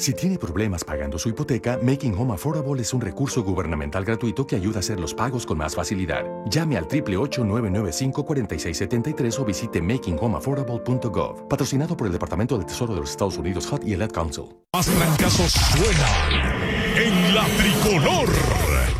Si tiene problemas pagando su hipoteca, Making Home Affordable es un recurso gubernamental gratuito que ayuda a hacer los pagos con más facilidad. Llame al 888-995-4673 o visite makinghomeaffordable.gov. Patrocinado por el Departamento del Tesoro de los Estados Unidos, HUD y el Ad Council. Más trancazos suenan en la tricolor.